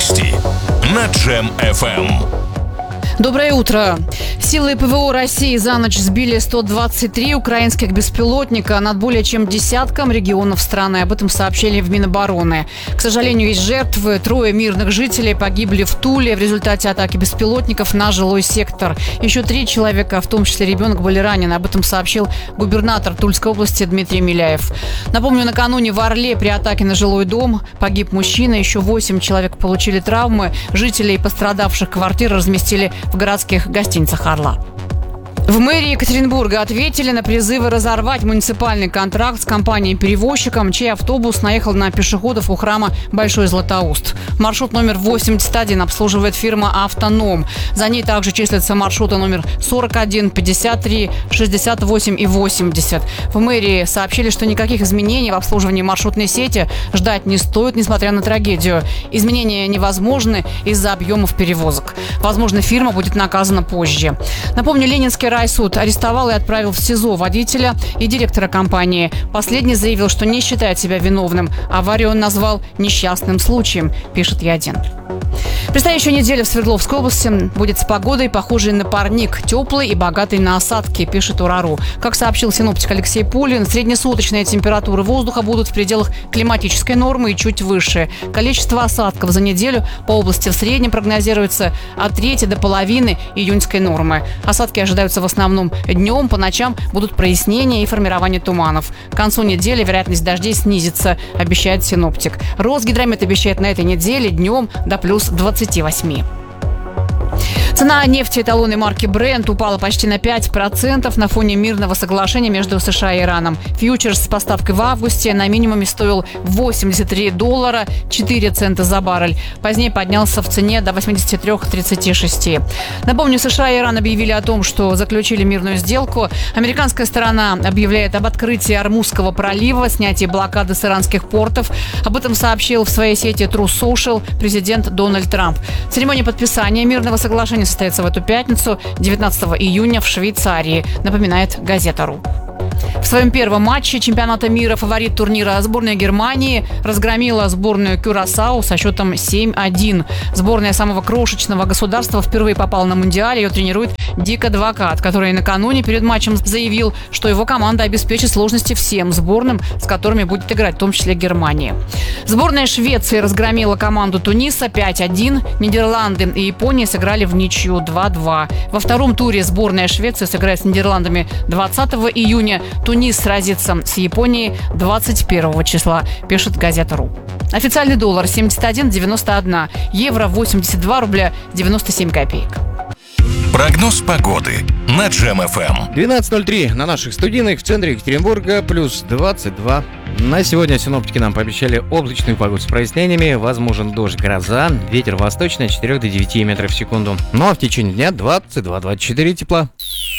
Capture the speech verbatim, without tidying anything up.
Новости на Джем эф эм. Доброе утро. Силы ПВО России за ночь сбили сто двадцать три украинских беспилотника над более чем десятком регионов страны. Об этом сообщили в Минобороны. К сожалению, есть жертвы. Трое мирных жителей погибли в Туле в результате атаки беспилотников на жилой сектор. Еще три человека, в том числе ребенок, были ранены. Об этом сообщил губернатор Тульской области Дмитрий Миляев. Напомню, накануне в Орле при атаке на жилой дом погиб мужчина. Еще восемь человек получили травмы. Жителей пострадавших квартир разместили в городских гостиницах Орла. В мэрии Екатеринбурга ответили на призывы разорвать муниципальный контракт с компанией-перевозчиком, чей автобус наехал на пешеходов у храма Большой Златоуст. Маршрут номер восемьдесят один обслуживает фирма «Автоном». За ней также числятся маршруты номер сорок один, пятьдесят три, шестьдесят восемь и восемьдесят. В мэрии сообщили, что никаких изменений в обслуживании маршрутной сети ждать не стоит, несмотря на трагедию. Изменения невозможны из-за объемов перевозок. Возможно, фирма будет наказана позже. Напомню, Ленинский райсуд арестовал и отправил в СИЗО водителя и директора компании. Последний заявил, что не считает себя виновным. Аварию он назвал несчастным случаем, пишет Ядин. Предстоящая неделя в Свердловской области будет с погодой, похожей на парник, теплый и богатый на осадки, пишет Урару. Как сообщил синоптик Алексей Пулин, среднесуточные температуры воздуха будут в пределах климатической нормы и чуть выше. Количество осадков за неделю по области в среднем прогнозируется от трети до половины июньской нормы. Осадки ожидаются в основном днем, по ночам будут прояснения и формирование туманов. К концу недели вероятность дождей снизится, обещает синоптик. Росгидромет обещает на этой неделе днем до плюс двадцати восьми. Цена нефти эталонной марки Brent упала почти на пять процентов на фоне мирного соглашения между США и Ираном. Фьючерс с поставкой в августе на минимуме стоил восемьдесят три доллара четыре цента за баррель. Позднее поднялся в цене до восемьдесят три тридцать шесть. Напомню, США и Иран объявили о том, что заключили мирную сделку. Американская сторона объявляет об открытии Ормузского пролива, снятии блокады с иранских портов. Об этом сообщил в своей сети True Social президент Дональд Трамп. Церемония подписания мирного соглашения состоится в эту пятницу, девятнадцатого июня, в Швейцарии, напоминает газета.ру. В своем первом матче чемпионата мира фаворит турнира сборная Германии разгромила сборную Кюрасао со счетом семь один. Сборная самого крошечного государства впервые попала на Мундиаль. Ее тренирует Дик Адвокат, который накануне перед матчем заявил, что его команда обеспечит сложности всем сборным, с которыми будет играть, в том числе Германия. Сборная Швеции разгромила команду Туниса пять один. Нидерланды и Япония сыграли в ничью два два. Во втором туре сборная Швеции сыграет с Нидерландами двадцатого июня. Тунис сразится с Японией двадцать первого числа, пишет газета.ру. Официальный доллар семьдесят один девяносто один, евро восемьдесят два рубля девяносто семь копеек. Прогноз погоды на Джем эф эм. двенадцать ноль три на наших студийных, в центре Екатеринбурга плюс двадцать два. На сегодня синоптики нам пообещали облачную погоду с прояснениями, возможен дождь, гроза, ветер восточный от четырёх до девяти метров в секунду. Ну а в течение дня двадцать два двадцать четыре тепла.